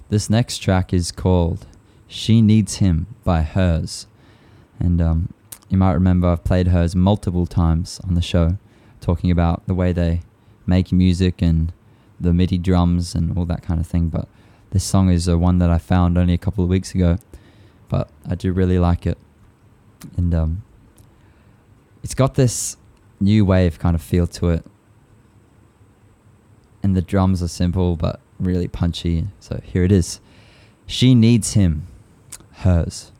This next track is called She Needs Him by Hers. And you might remember I've played Hers multiple times on the show, talking about the way they make music and the MIDI drums and all that kind of thing. But this song is one that I found only a couple of weeks ago, but I do really like it. And it's got this new wave kind of feel to it. And the drums are simple but really punchy. So here it is. She Needs Him, Hers.